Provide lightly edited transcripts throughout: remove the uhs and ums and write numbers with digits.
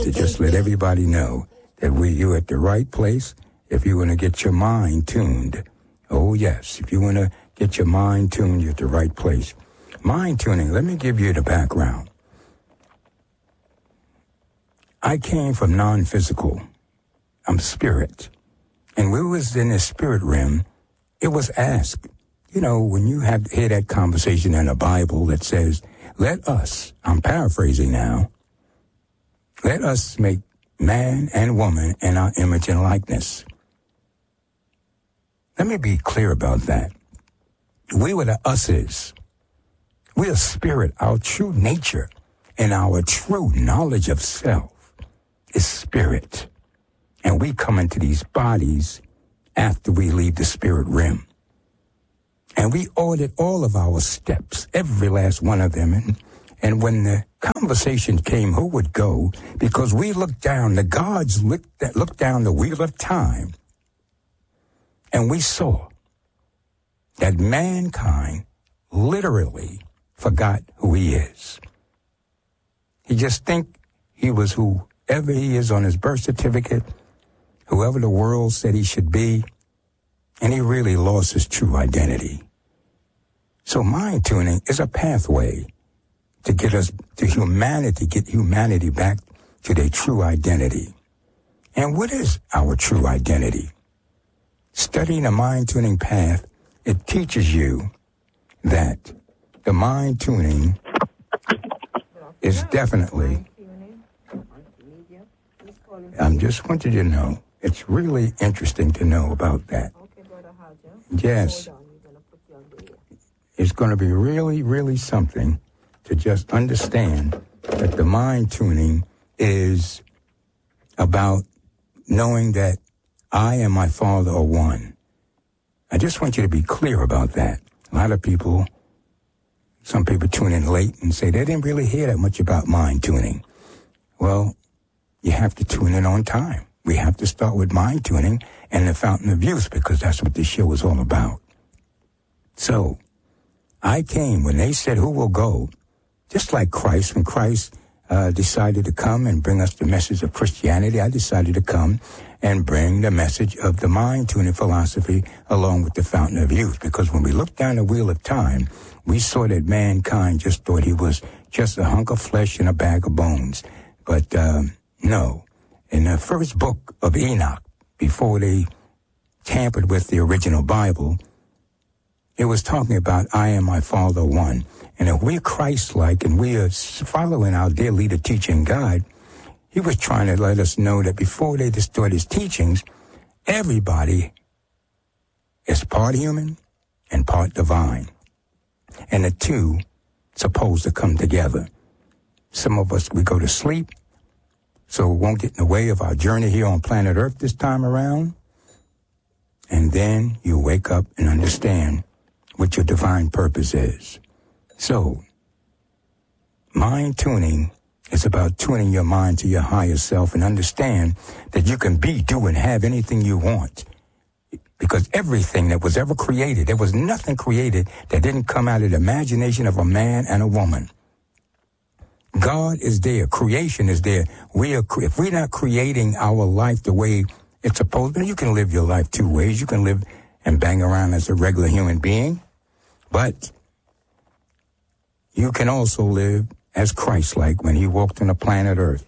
to just let everybody know that you're at the right place if you want to get your mind tuned. Oh, yes, if you want to get your mind tuned, you're at the right place. Mind tuning, let me give you the background. I came from non-physical. I'm spirit. And we was in the spirit realm. It was asked, you know, when you hear that conversation in the Bible that says, let us, I'm paraphrasing now, let us make man and woman in our image and likeness. Let me be clear about that. We were the us's. We are spirit. Our true nature and our true knowledge of self is spirit. And we come into these bodies after we leave the spirit realm. And we ordered all of our steps, every last one of them. And when the conversation came, who would go? Because we looked down, the gods looked down the wheel of time. And we saw that mankind literally forgot who he is. He just think he was whoever he is on his birth certificate, whoever the world said he should be, and he really lost his true identity. So mind tuning is a pathway to get us to humanity, get humanity back to their true identity. And what is our true identity? Studying the mind tuning path, it teaches you that the mind tuning is definitely, I just wanted you to know, it's really interesting to know about that. Yes. It's going to be really, really something to just understand that the mind tuning is about knowing that I and my Father are one. I just want you to be clear about that. A lot of people, some people tune in late and say they didn't really hear that much about mind tuning. Well, you have to tune in on time. We have to start with mind tuning and the fountain of youth because that's what this show is all about. So, I came when they said who will go, just like Christ, when Christ decided to come and bring us the message of Christianity, I decided to come and bring the message of the mind-tuning philosophy along with the fountain of youth. Because when we looked down the wheel of time, we saw that mankind just thought he was just a hunk of flesh and a bag of bones. But no. In the first book of Enoch, before they tampered with the original Bible, it was talking about I and my Father one. And if we're Christ-like and we are following our dear leader, teacher, and guide, he was trying to let us know that before they distort his teachings, everybody is part human and part divine. And the two supposed to come together. Some of us, we go to sleep, so it won't get in the way of our journey here on planet Earth this time around. And then you wake up and understand what your divine purpose is. So, mind tuning is about tuning your mind to your higher self and understand that you can be, do, and have anything you want. Because everything that was ever created, there was nothing created that didn't come out of the imagination of a man and a woman. God is there. Creation is there. If we're not creating our life the way it's supposed to, you can live your life two ways. You can live and bang around as a regular human being, but you can also live as Christ-like when he walked on the planet Earth.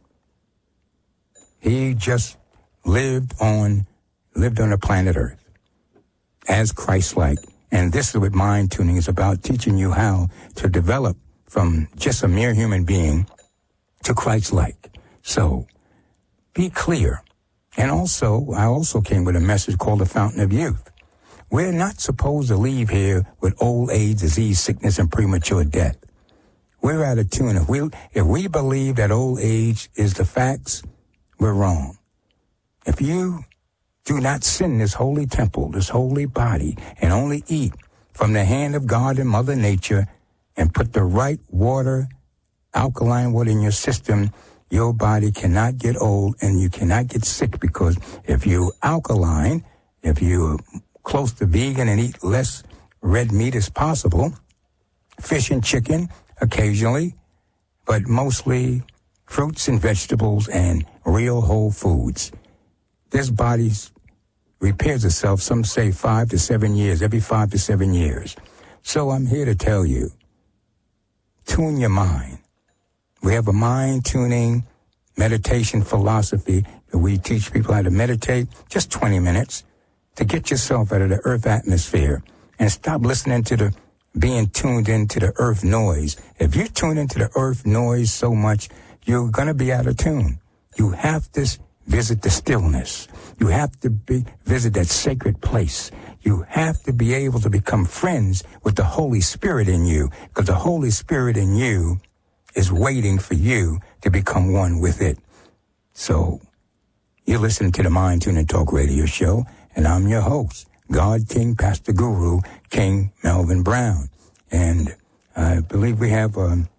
He just lived on the planet Earth as Christ-like. And this is what mind tuning is about, teaching you how to develop from just a mere human being to Christ-like. So be clear. And also, I also came with a message called the Fountain of Youth. We're not supposed to leave here with old age, disease, sickness, and premature death. We're out of tune. If we believe that old age is the facts, we're wrong. If you do not sin this holy temple, this holy body, and only eat from the hand of God and Mother Nature and put the right water, alkaline water in your system, your body cannot get old and you cannot get sick, because if you're alkaline, if you're close to vegan and eat less red meat as possible, fish and chicken occasionally, but mostly fruits and vegetables, and real whole foods. This body repairs itself, some say 5 to 7 years, every 5 to 7 years. So I'm here to tell you, tune your mind. We have a mind tuning meditation philosophy that we teach people how to meditate just 20 minutes to get yourself out of the earth atmosphere and stop listening to the being tuned into the earth noise. If you tune into the earth noise so much, you're going to be out of tune. You have to visit the stillness. You have to visit that sacred place. You have to be able to become friends with the Holy Spirit in you, because the Holy Spirit in you is waiting for you to become one with it. So you're listening to the Mind Tuning Talk Radio Show, and I'm your host, God King, Pastor Guru, King Melvin Brown. And I believe we have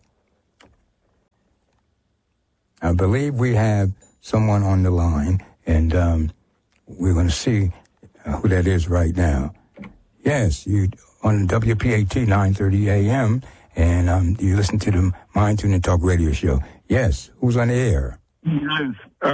someone on the line, and we're going to see who that is right now. Yes, you on WPAT 9:30 a.m., and you listen to the Mind Tuning Talk Radio Show. Yes, who's on the air? Yes,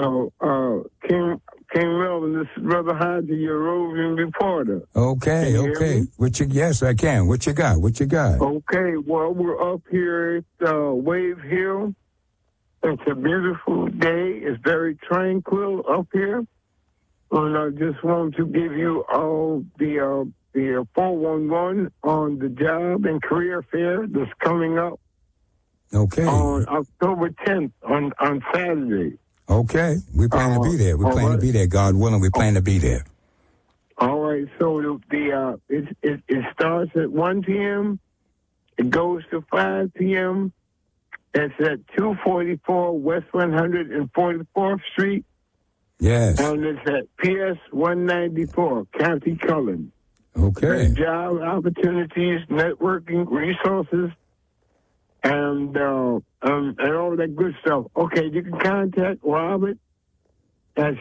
King Melvin, this is Brother Hodges, your roving reporter. Okay. Yes, I can. What you got? Okay, well, we're up here at Wave Hill. It's a beautiful day. It's very tranquil up here. And I just want to give you all the 411 on the job and career fair that's coming up. Okay. On October 10th on Saturday. Okay. We plan to be there. We plan to be there. God willing, we plan to be there. All right. So it starts at 1 p.m. It goes to 5 p.m. It's at 244 West 144th Street. Yes. And it's at PS 194, County Cullen. Okay. There's job opportunities, networking, resources, and all that good stuff. Okay, you can contact Robert at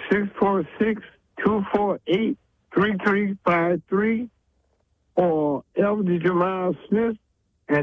646-248-3353 or Elder Jamal Smith at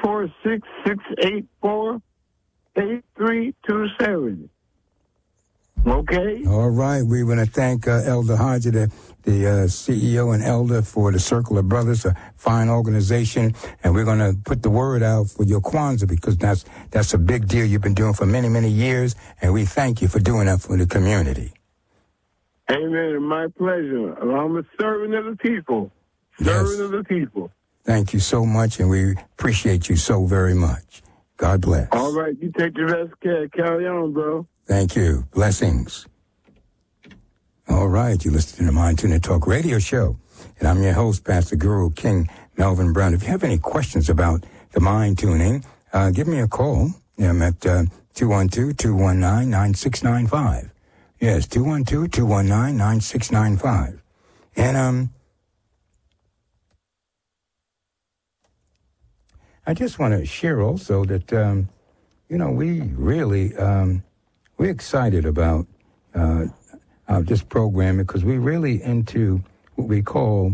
646-684-8327. Okay? All right. We want to thank Elder Hodges, the CEO and elder for the Circle of Brothers, a fine organization. And we're going to put the word out for your Kwanzaa, because that's a big deal you've been doing for many, many years. And we thank you for doing that for the community. Amen. My pleasure. I'm a servant of the people. Servant of the people. Thank you so much, and we appreciate you so very much. God bless. All right. You take the best care. Carry on, bro. Thank you. Blessings. All right. You listen to the Mind Tuning Talk Radio Show, and I'm your host, Pastor Guru King Melvin Brown. If you have any questions about the mind tuning, give me a call. I'm at 212-219-9695. Yes, 212-219-9695. And I just want to share also that, we really, we're excited about this program, because we're really into what we call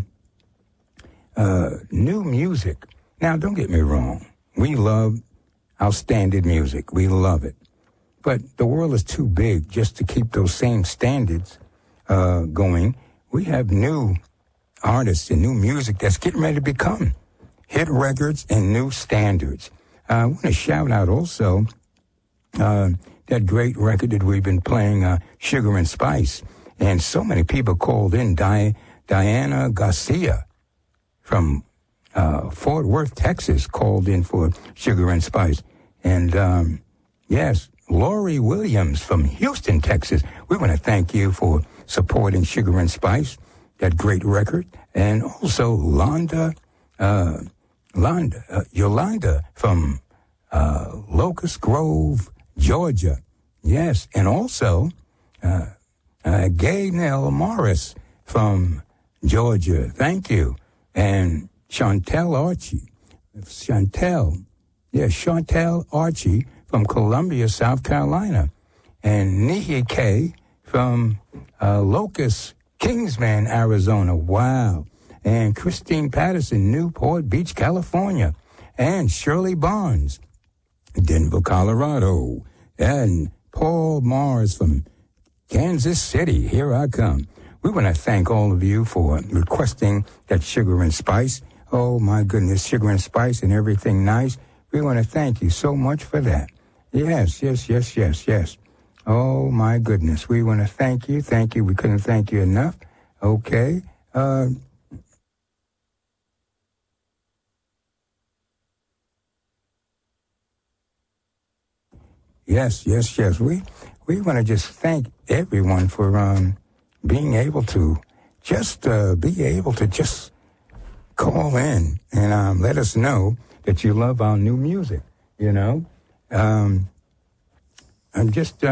new music. Now, don't get me wrong. We love outstanding music. We love it. But the world is too big just to keep those same standards going. We have new artists and new music that's getting ready to become hit records and new standards. I want to shout out also that great record that we've been playing, Sugar and Spice. And so many people called in. Diana Garcia from Fort Worth, Texas, called in for Sugar and Spice. And, yes, Lori Williams from Houston, Texas. We want to thank you for supporting Sugar and Spice, that great record. And also Yolanda from Locust Grove, Georgia. Yes, and also Gaynell Morris from Georgia. Thank you. And Chantel Archie from Columbia, South Carolina. And Nihi K from Locust, Kingsman, Arizona. Wow. And Christine Patterson, Newport Beach, California. And Shirley Barnes, Denver, Colorado. And Paul Mars from Kansas City, here I come. We want to thank all of you for requesting that Sugar and Spice. Oh, my goodness, Sugar and Spice and everything nice. We want to thank you so much for that. Yes. Oh, my goodness. We want to thank you. Thank you. We couldn't thank you enough. Okay. Yes. We want to just thank everyone for being able to just call in and let us know that you love our new music. You know, I'm just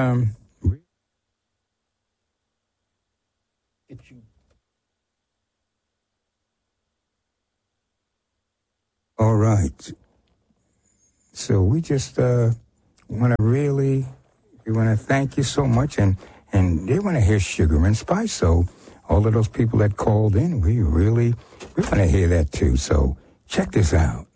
all right. So we just want to thank you so much, and they want to hear Sugar and Spice. So all of those people that called in, we want to hear that too. So check this out.